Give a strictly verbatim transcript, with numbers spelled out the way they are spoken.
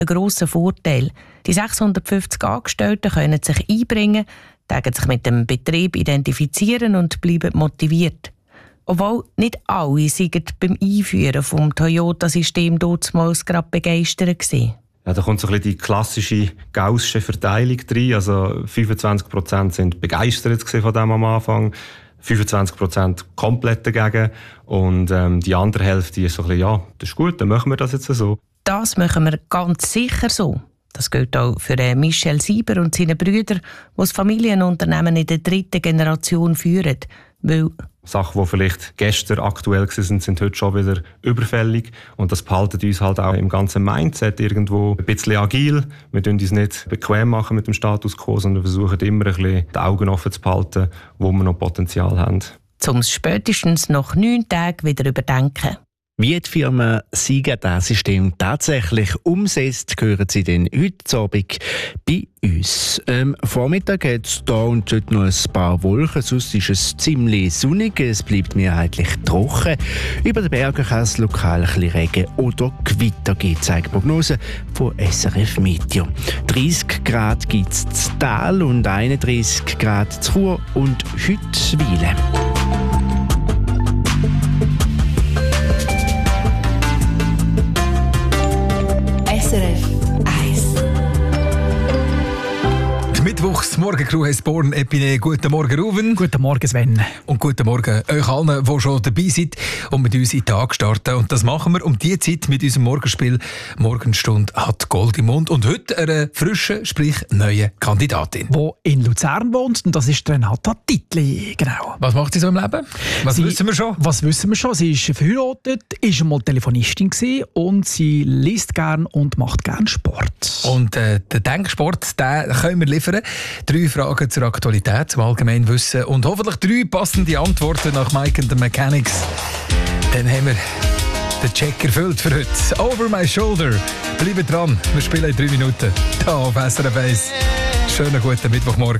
ein grosser Vorteil. Die sechshundertfünfzig Angestellten können sich einbringen, tägen sich mit dem Betrieb identifizieren und bleiben motiviert. Obwohl nicht alle sind beim Einführen vom Toyota-System damals gerade begeistert gewesen. Ja, da kommt so ein bisschen die klassische gaußsche Verteilung rein. Also fünfundzwanzig Prozent sind begeistert von dem am Anfang, fünfundzwanzig Prozent komplett dagegen und ähm, die andere Hälfte ist so ein bisschen, ja, das ist gut, dann machen wir das jetzt so. Das machen wir ganz sicher so. Das gilt auch für Michel Sieber und seine Brüder, die das Familienunternehmen in der dritten Generation führen. Weil Sachen, die vielleicht gestern aktuell waren, sind heute schon wieder überfällig. Und das behaltet uns halt auch im ganzen Mindset irgendwo ein bisschen agil. Wir tun uns nicht bequem machen mit dem Status quo, sondern versuchen immer ein bisschen die Augen offen zu behalten, wo wir noch Potenzial haben. Zum spätestens nach neun Tagen wieder überdenken. Wie die Firma Sieger das System tatsächlich umsetzt, hören Sie dann heute Abend bei uns. Am Vormittag hat es hier und dort noch ein paar Wolken, sonst ist es ziemlich sonnig, es bleibt mehrheitlich trocken. Über den Bergen kann es lokal ein bisschen Regen oder Gewitter geben, zeigt die Prognose von S R F Meteo. dreißig Grad gibt es zu Tal und einunddreißig Grad zu Chur und Hüttwil. S R F eins. Die Mittwochs-Morgencrew heisst Born Epine. Guten Morgen, Ruben. Guten Morgen, Sven. Und guten Morgen euch allen, die schon dabei sind und mit uns in den Tag starten. Und das machen wir um diese Zeit mit unserem Morgenspiel «Morgenstunde hat Gold im Mund». Und heute eine frische, sprich neue Kandidatin. Die in Luzern wohnt, und das ist Renata Titli. Genau. Was macht sie so im Leben? Was sie, wissen wir schon? Was wissen wir schon? Sie ist verheiratet, ist einmal Telefonistin gewesen und sie liest gern und macht gern Sport. Und äh, den Denksport, den können wir liefern. Drei Fragen zur Aktualität, zum Allgemeinwissen und hoffentlich drei passende Antworten nach Mike and the Mechanics. Dann haben wir den Check erfüllt für heute. Over my shoulder. Bleibt dran, wir spielen in drei Minuten. Hier auf S R F eins. Schönen guten Mittwochmorgen.